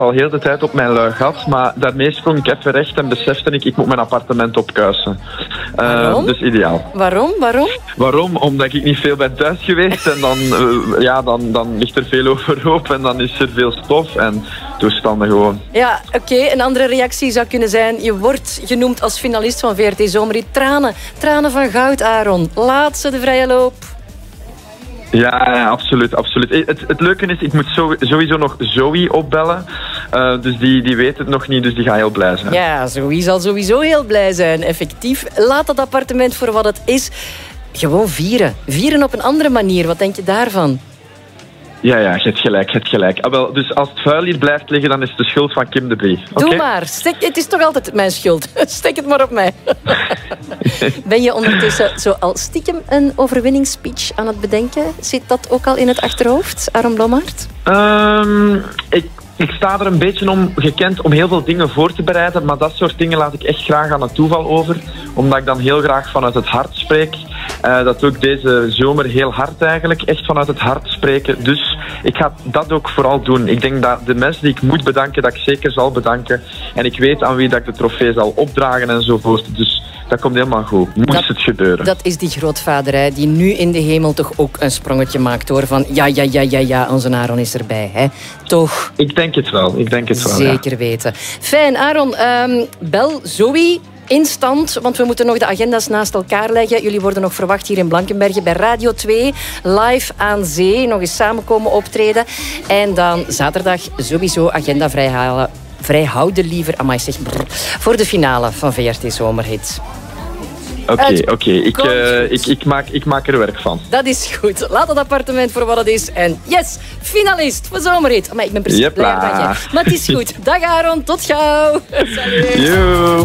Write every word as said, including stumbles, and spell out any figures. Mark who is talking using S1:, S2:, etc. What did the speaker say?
S1: al heel de tijd op mijn lui gehad, maar daarmee sprong ik even recht en besefte ik, ik moet mijn appartement opkuisen. Uh, dus ideaal.
S2: Waarom? Waarom?
S1: Waarom? Omdat ik niet veel ben thuis geweest en dan, uh, ja, dan, dan ligt er veel overhoop en dan is er veel stof en toestanden gewoon.
S2: Ja, oké. Okay. Een andere reactie zou kunnen zijn, je wordt genoemd als finalist van V R T Zomerhit. Tranen, tranen van goud, Aaron. Laat ze de vrije loop.
S1: Ja, ja, absoluut. absoluut. Het, het leuke is, ik moet sowieso nog Zoe opbellen. Uh, dus die, die weet het nog niet, dus die gaat heel blij zijn.
S2: Ja, Zoe zal sowieso heel blij zijn, effectief. Laat dat appartement voor wat het is. Gewoon vieren. Vieren op een andere manier. Wat denk je daarvan?
S1: Ja, ja, je hebt gelijk, je hebt gelijk. Ah, wel, dus als het vuil hier blijft liggen, dan is het de schuld van Kim de Brie.
S2: Doe
S1: okay?
S2: maar. Stek, het is toch altijd mijn schuld. Stek het maar op mij. Ben je ondertussen zo al stiekem een overwinningsspeech aan het bedenken? Zit dat ook al in het achterhoofd, Aaron Blommaert?
S1: Um, ik, ik sta er een beetje om gekend om heel veel dingen voor te bereiden, maar dat soort dingen laat ik echt graag aan het toeval over, omdat ik dan heel graag vanuit het hart spreek. Uh, dat ook deze zomer heel hard eigenlijk, echt vanuit het hart spreken. Dus ik ga dat ook vooral doen. Ik denk dat de mensen die ik moet bedanken, dat ik zeker zal bedanken. En ik weet aan wie dat ik de trofee zal opdragen enzovoort. Dus dat komt helemaal goed. Moest dat, het gebeuren.
S2: Dat is die grootvader, hè, die nu in de hemel toch ook een sprongetje maakt, hoor. Van ja, ja, ja, ja, ja, onze Aaron is erbij, hè. Toch?
S1: Ik denk het wel. Ik denk het wel,
S2: zeker
S1: ja.
S2: weten. Fijn, Aaron. Um, bel Zoe. Instant, want we moeten nog de agenda's naast elkaar leggen. Jullie worden nog verwacht hier in Blankenberge bij Radio twee. Live aan zee. Nog eens samen komen optreden. En dan zaterdag sowieso agenda vrijhalen. Vrijhouden liever. Amai, zeg, brrr, voor de finale van V R T Zomerhit.
S1: Oké, okay, oké. Okay. Ik, uh, ik, ik, maak, ik maak er werk van.
S2: Dat is goed. Laat het appartement voor wat het is. En yes, finalist voor Zomerhit. Maar ik ben precies blij met je. Maar het is goed. Dag Aaron, tot gauw. Salut.